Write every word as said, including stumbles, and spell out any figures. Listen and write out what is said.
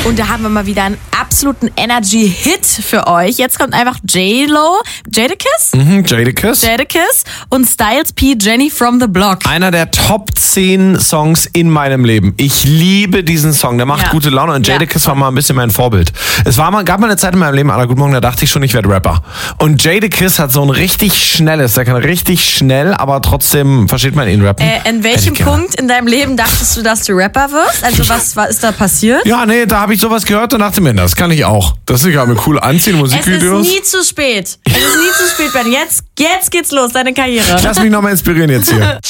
Und da haben wir mal wieder einen absoluten Energy-Hit für euch. Jetzt kommt einfach J-Lo, Jadakiss? Mhm, Jadakiss. Jadakiss und Styles P, Jenny from the Block. Einer der Top zehn Songs in meinem Leben. Ich liebe diesen Song, der macht Ja. gute Laune und Jadakiss Ja. war mal ein bisschen mein Vorbild. Es war mal, gab mal eine Zeit in meinem Leben, aller guten Morgen, da dachte ich schon, ich werde Rapper. Und Jadakiss hat so ein richtig schnelles, der kann richtig schnell, aber trotzdem versteht man ihn rappen. Äh, in welchem Punkt in deinem Leben dachtest du, dass du Rapper wirst? Also was, was ist da passiert? Ja, nee, da habe ich sowas gehört und dachte mir, das kann ich auch. Das ist ja mir cool anziehen, Es ist Musikvideos. nie zu spät. Es ist nie zu spät, Ben. Jetzt, jetzt geht's los, deine Karriere. Lass mich nochmal inspirieren jetzt hier.